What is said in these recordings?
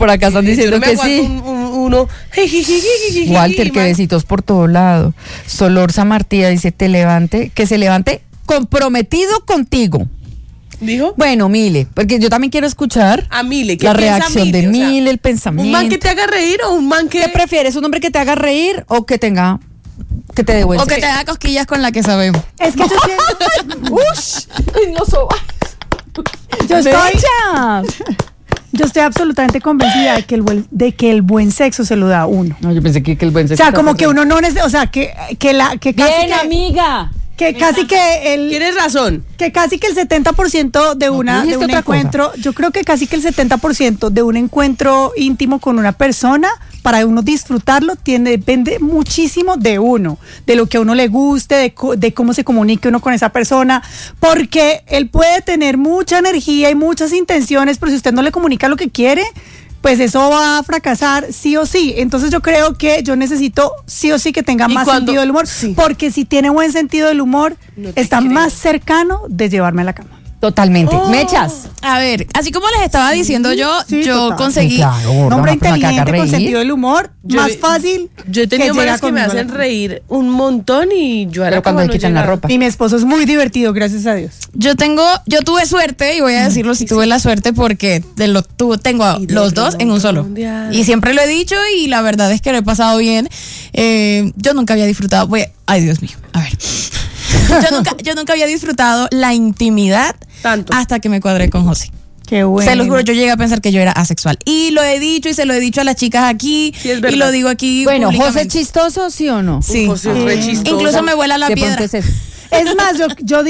Por acá están diciendo que sí. Uno. Walter, que besitos por todo lado. Solorza Martía dice, que se levante comprometido contigo. ¿Dijo? Bueno, Mile, porque yo también quiero escuchar a Mile, la reacción de Mile, el pensamiento. ¿Un man que te haga reír o un man que...? ¿Qué prefieres? ¿Un hombre que te haga reír o que te dé buen O que te haga cosquillas con la que sabemos? Es que yo siento... ¡Ush! En los ovarios. Yo estoy absolutamente convencida de que el buen sexo se lo da a uno. No, yo pensé que el buen sexo. O sea, como que uno no necesita, o sea, que casi bien, que, amiga. Que casi que el... Tienes razón. Que casi que el 70% de un encuentro, yo creo que casi que el 70% de un encuentro íntimo con una persona, para uno disfrutarlo, depende muchísimo de uno, de lo que a uno le guste, de cómo se comunique uno con esa persona, porque él puede tener mucha energía y muchas intenciones, pero si usted no le comunica lo que quiere, pues eso va a fracasar sí o sí. Entonces yo creo que yo necesito sí o sí que tenga más sentido del humor, porque si tiene buen sentido del humor, está más cercano de llevarme a la cama. Totalmente. Mechas. A ver, así como les estaba diciendo yo conseguí... Claro, un hombre inteligente con sentido del humor, más fácil. Yo he tenido hombres que me hacen reír un montón y yo pero cuando le quitan la ropa. Y mi esposo es muy divertido, gracias a Dios. Yo tuve suerte, y voy a decirlo si tuve la suerte, porque tengo los dos en un solo. Y siempre lo he dicho, y la verdad es que lo he pasado bien. Yo nunca había disfrutado, ay Dios mío, a ver. Yo nunca había disfrutado la intimidad hasta que me cuadré con José. Qué bueno. Se lo juro, yo llegué a pensar que yo era asexual. Y lo he dicho y se lo he dicho a las chicas aquí. Sí, y lo digo aquí. Bueno, ¿José es chistoso, sí o no? Sí. José es re chistoso. Incluso me vuela la piedra. Es más, yo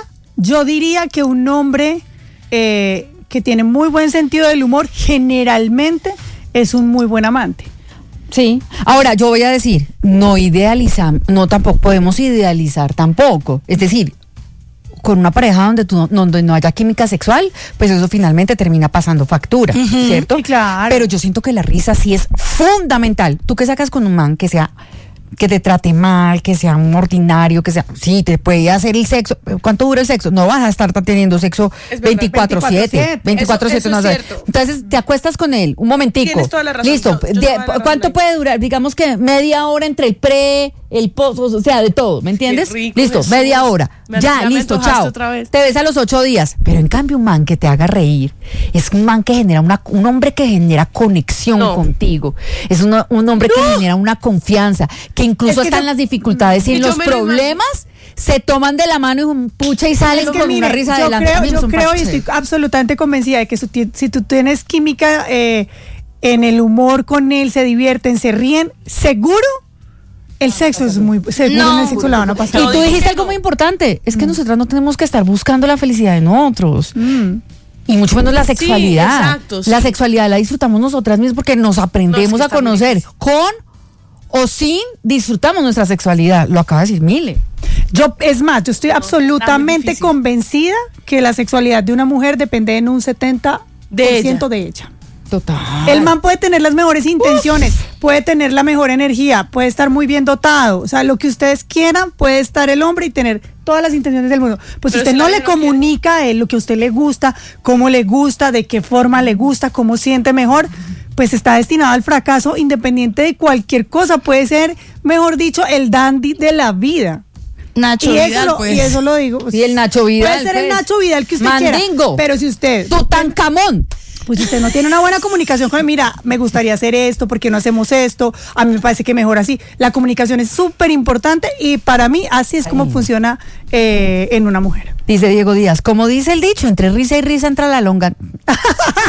diría que un hombre que tiene muy buen sentido del humor generalmente es un muy buen amante. Sí. Ahora, yo voy a decir, no tampoco podemos idealizar tampoco. Es decir, con una pareja donde no haya química sexual, pues eso finalmente termina pasando factura, ¿cierto? Sí, claro. Pero yo siento que la risa sí es fundamental. ¿Tú qué sacas con un man que te trate mal, que sea un ordinario, sí, te puede hacer el sexo? ¿Cuánto dura el sexo? No vas a estar teniendo sexo 24/7. 24/7 no. Entonces te acuestas con él un momentico. Tienes toda la razón. Listo. ¿Cuánto puede durar? Digamos que media hora entre el pre, el post, o sea, de todo, ¿me entiendes? Listo, media hora. Ya, listo, chao. Te ves a los 8 días. Pero en cambio un man que te haga reír es un man que genera un hombre que genera conexión contigo. Es un hombre que genera una confianza, que incluso están las dificultades y en los problemas se toman de la mano y pucha y salen con una risa adelante. Yo creo y estoy absolutamente convencida de que si tú tienes química en el humor con él, se divierten, se ríen, seguro el sexo es muy seguro, en el sexo la van a pasar. Y tú dijiste algo muy importante, es que nosotras no tenemos que estar buscando la felicidad en otros. Y mucho menos la sexualidad. Sí, exacto, sí. La sexualidad la disfrutamos nosotras mismas porque nos aprendemos a conocer con o sin disfrutamos nuestra sexualidad. Lo acaba de decir Mile. Yo estoy absolutamente convencida que la sexualidad de una mujer depende en un 70% de ella. Total. El man puede tener las mejores intenciones, puede tener la mejor energía, puede estar muy bien dotado, o sea, lo que ustedes quieran, puede estar el hombre y tener todas las intenciones del mundo. Pues si usted no le comunica a él lo que a usted le gusta, cómo le gusta, de qué forma le gusta, cómo siente mejor, pues está destinado al fracaso independiente de cualquier cosa. Puede ser, mejor dicho, el dandy de la vida. Nacho Vidal, pues. Y eso lo digo. Pues, y el Nacho Vidal. Puede ser el Nacho Vidal que usted Mandingo. quiera. Pero si usted... Tutankamón. Pues si usted no tiene una buena comunicación con él, mira, me gustaría hacer esto, ¿por qué no hacemos esto? A mí me parece que mejor así. La comunicación es súper importante y para mí así es como funciona en una mujer. Dice Diego Díaz, como dice el dicho, entre risa y risa entra la longa.